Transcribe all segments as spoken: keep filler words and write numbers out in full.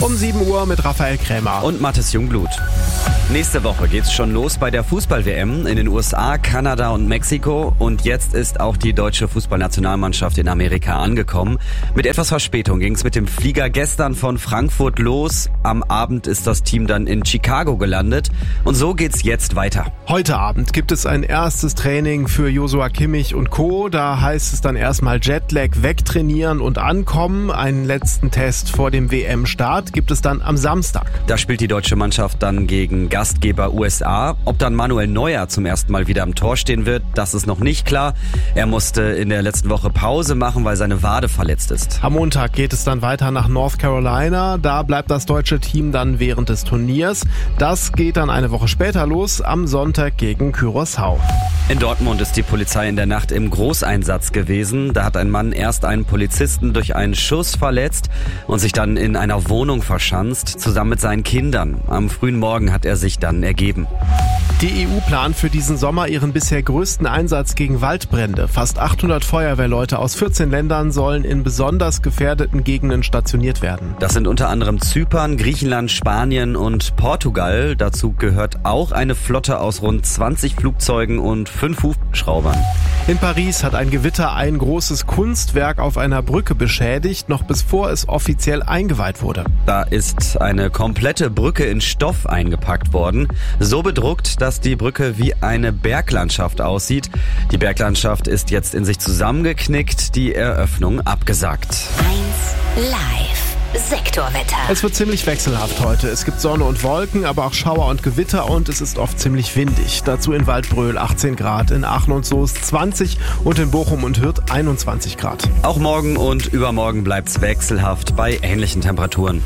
Um sieben Uhr mit Raphael Krämer und Mathis Jungblut. Nächste Woche geht's schon los bei der Fußball-W M in den U S A, Kanada und Mexiko. Und jetzt ist auch die deutsche Fußballnationalmannschaft in Amerika angekommen. Mit etwas Verspätung ging's mit dem Flieger gestern von Frankfurt los. Am Abend ist das Team dann in Chicago gelandet. Und so geht's jetzt weiter. Heute Abend gibt es ein erstes Training für Joshua Kimmich und Co. Da heißt es dann erstmal Jetlag wegtrainieren und ankommen. Einen letzten Test vor dem W M-Start gibt es dann am Samstag. Da spielt die deutsche Mannschaft dann gegen Gastgeber U S A. Ob dann Manuel Neuer zum ersten Mal wieder am Tor stehen wird, das ist noch nicht klar. Er musste in der letzten Woche Pause machen, weil seine Wade verletzt ist. Am Montag geht es dann weiter nach North Carolina. Da bleibt das deutsche Team dann während des Turniers. Das geht dann eine Woche später los, am Sonntag gegen Curaçao. In Dortmund ist die Polizei in der Nacht im Großeinsatz gewesen. Da hat ein Mann erst einen Polizisten durch einen Schuss verletzt und sich dann in einer Wohnung verschanzt, zusammen mit seinen Kindern. Am frühen Morgen hat er sich dann ergeben. Die E U plant für diesen Sommer ihren bisher größten Einsatz gegen Waldbrände. Fast achthundert Feuerwehrleute aus vierzehn Ländern sollen in besonders gefährdeten Gegenden stationiert werden. Das sind unter anderem Zypern, Griechenland, Spanien und Portugal. Dazu gehört auch eine Flotte aus rund zwanzig Flugzeugen und fünf Hubschraubern. In Paris hat ein Gewitter ein großes Kunstwerk auf einer Brücke beschädigt, noch bevor es offiziell eingeweiht wurde. Da ist eine komplette Brücke in Stoff eingepackt worden. So bedruckt, dass die Brücke wie eine Berglandschaft aussieht. Die Berglandschaft ist jetzt in sich zusammengeknickt, die Eröffnung abgesagt. eins live. Sektorwetter. Es wird ziemlich wechselhaft heute. Es gibt Sonne und Wolken, aber auch Schauer und Gewitter und es ist oft ziemlich windig. Dazu in Waldbröl achtzehn Grad, in Aachen und Soest zwanzig und in Bochum und Hürth einundzwanzig Grad. Auch morgen und übermorgen bleibt's wechselhaft bei ähnlichen Temperaturen.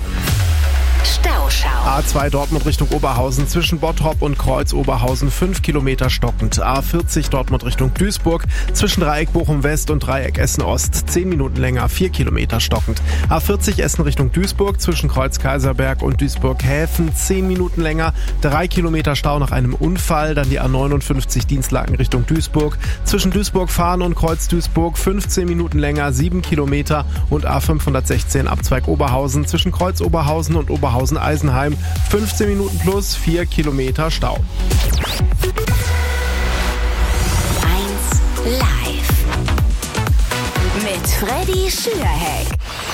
Stauschau. A zwei Dortmund Richtung Oberhausen zwischen Bottrop und Kreuz Oberhausen fünf Kilometer stockend. A vierzig Dortmund Richtung Duisburg zwischen Dreieck Bochum West und Dreieck Essen Ost zehn Minuten länger, vier Kilometer stockend. A vierzig Essen Richtung Duisburg zwischen Kreuz Kaiserberg und Duisburg Häfen zehn Minuten länger, drei Kilometer Stau nach einem Unfall. Dann die A neunundfünfzig Dienstlaken Richtung Duisburg zwischen Duisburg Fahren und Kreuz Duisburg fünfzehn Minuten länger, sieben Kilometer. Und A fünfhundertsechzehn Abzweig Oberhausen zwischen Kreuz Oberhausen und Oberhausen Eisenheim fünfzehn Minuten plus vier Kilometer Stau. eins live. Mit Freddy Schürheck.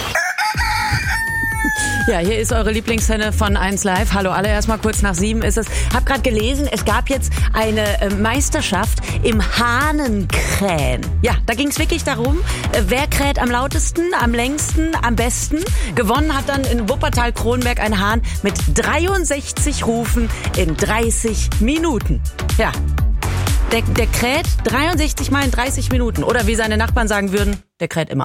Ja, hier ist eure Lieblingsszene von eins live. Hallo alle, erstmal kurz nach sieben ist es. Hab gerade gelesen, es gab jetzt eine äh, Meisterschaft im Hahnenkrähen. Ja, da ging es wirklich darum, äh, wer kräht am lautesten, am längsten, am besten. Gewonnen hat dann in Wuppertal-Kronberg ein Hahn mit dreiundsechzig Rufen in dreißig Minuten. Ja, der, der kräht dreiundsechzig Mal in dreißig Minuten. Oder wie seine Nachbarn sagen würden, der kräht immer.